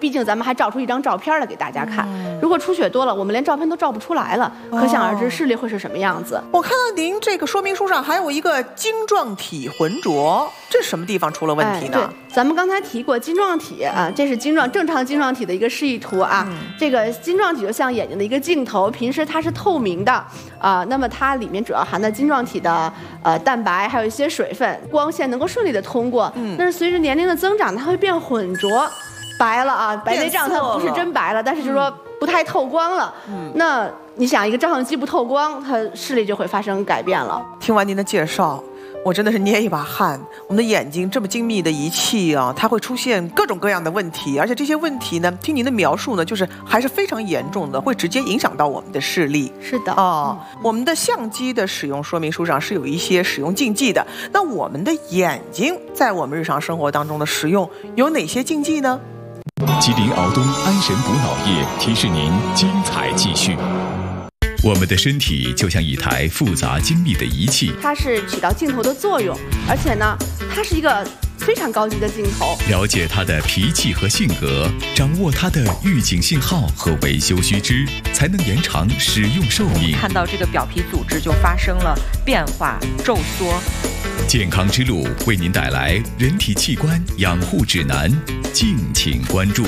毕竟咱们还照出一张照片来给大家看。如果出血多了，我们连照片都照不出来了，可想而知视力会是什么样子。 我看到您这个说明书上还有一个晶状体浑浊，这什么地方出了问题呢？ 对，咱们刚才提过晶状体啊，这是正常晶状体的一个示意图啊。这个晶状体就像眼睛的一个镜头，平时它是透明的啊，那么它里面主要含的晶状体的蛋白，还有一些水分，光线能够顺利的通过。但是随着年龄的增长，它会变浑浊，白了啊，白内障它不是真白了，但是就是说不太透光了。那你想，一个照相机不透光，它视力就会发生改变了。 听完您的介绍，我真的是捏一把汗。我们的眼睛这么精密的仪器啊，它会出现各种各样的问题，而且这些问题呢，听您的描述呢，就是还是非常严重的，会直接影响到我们的视力。 是的我们的相机的使用说明书上是有一些使用禁忌的。那我们的眼睛在我们日常生活当中的使用有哪些禁忌呢？ 吉林敖东安神补脑液提示您精彩继续。我们的身体就像一台复杂精密的仪器， 它是起到镜头的作用，而且呢，它是一个非常高级的镜头。 了解它的脾气和性格，掌握它的预警信号和维修须知，才能延长使用寿命。 看到这个表皮组织就发生了变化、皱缩。 健康之路为您带来人体器官养护指南，敬请关注。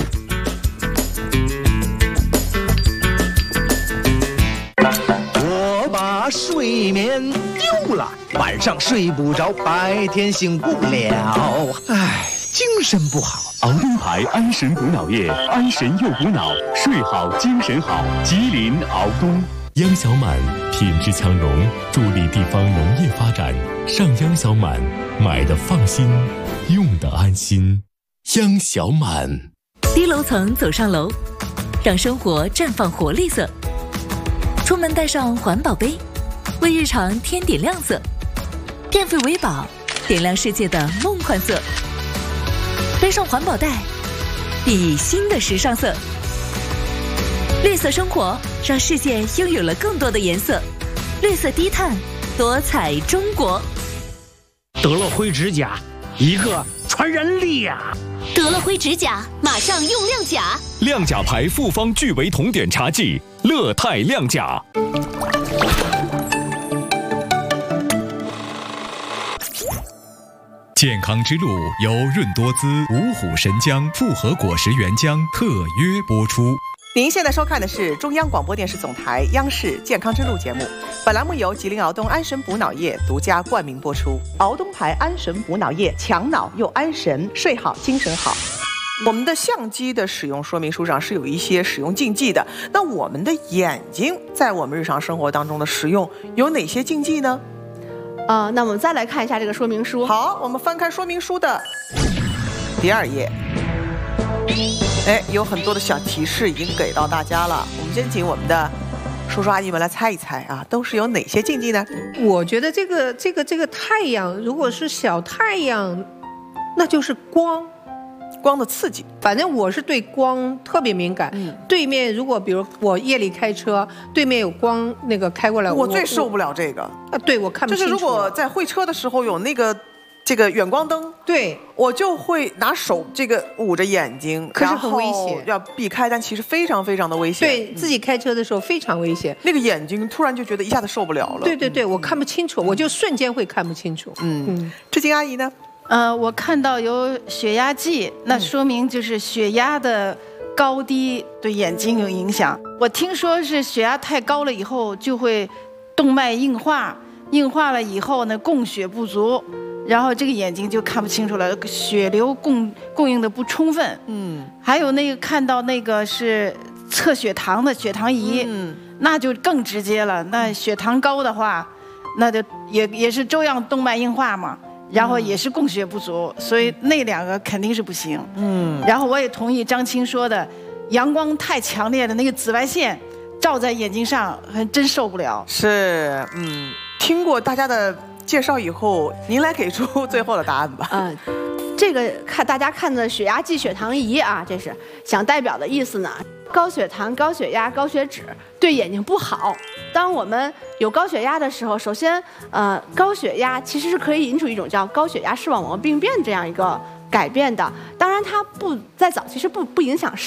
我把睡眠丢了，晚上睡不着，白天醒不了，唉，精神不好。 敖东牌安神补脑液，安神又补脑，睡好精神好。吉林敖东。 央小满品质强融，助力地方农业发展。上央小满，买的放心，用的安心。央小满。 低楼层走上楼，让生活绽放活力色。出门带上环保杯，为日常添点亮色。电费为宝，点亮世界的梦幻色。背上环保袋，熠熠新的时尚色。绿色生活，让世界拥有了更多的颜色。绿色低碳，多彩中国。 得了灰指甲，一个传染力呀！ 得了灰指甲，马上用亮甲。 亮甲牌复方聚维酮碘茶剂，乐泰亮甲。 健康之路由润多滋、五虎神姜复合果实原浆特约播出。 您现在收看的是中央广播电视总台央视健康之路节目，本栏目由吉林敖东安神补脑液独家冠名播出。敖东牌安神补脑液，强脑又安神，睡好精神好。我们的相机的使用说明书上是有一些使用禁忌的，那我们的眼睛在我们日常生活当中的使用有哪些禁忌呢？ 那我们再来看一下这个说明书。 好，我们翻开说明书的第2页。有很多的小提示已经给到大家了，我们先请我们的叔叔阿姨们来猜一猜啊，都是有哪些禁忌呢？ 我觉得这个太阳，如果是小太阳，那就是光的刺激。 反正我是对光特别敏感。对面如果比如我夜里开车，对面有光那个开过来， 我最受不了这个。 对，我看不清楚。 就是如果在会车的时候有那个这个远光灯， 对我就会拿手这个捂着眼睛， 可是很危险， 要避开，但其实非常非常的危险。 对自己开车的时候非常危险， 那个眼睛突然就觉得一下子受不了了。 对，我看不清楚，我就瞬间会看不清楚。 志晶阿姨呢？ 我看到有血压计，那说明就是血压的高低对眼睛有影响。我听说是血压太高了以后就会动脉硬化，硬化了以后呢供血不足，然后这个眼睛就看不清楚了，血流供应的不充分。还有那个看到那个是测血糖的血糖仪，那就更直接了。那血糖高的话，那就也是周样动脉硬化嘛。然后也是供血不足，所以那2个肯定是不行。然后我也同意张青说的，阳光太强烈的那个紫外线照在眼睛上，还真受不了。 是，听过大家的介绍以后，您来给出最后的答案吧。 这个大家看的血压计、血糖仪啊，这是想代表的意思呢。高血糖、高血压、高血脂对眼睛不好。当我们有高血压的时候，首先，高血压其实是可以引起一种叫高血压视网膜病变这样一个改变的。当然，它在早期是不影响